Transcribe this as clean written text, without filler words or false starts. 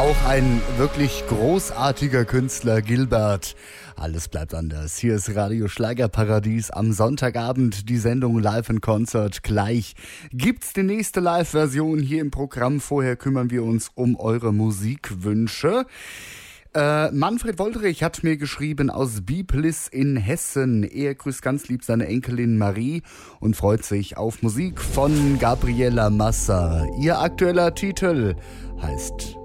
auch ein wirklich großartiger Künstler, Gilbert. Alles bleibt anders. Hier ist Radio Schlagerparadies am Sonntagabend, die Sendung Live in Concert. Gleich gibt's die nächste Live-Version hier im Programm. Vorher kümmern wir uns um eure Musikwünsche. Manfred Woldrich hat mir geschrieben aus Biblis in Hessen. Er grüßt ganz lieb seine Enkelin Marie und freut sich auf Musik von Gabriela Massa. Ihr aktueller Titel heißt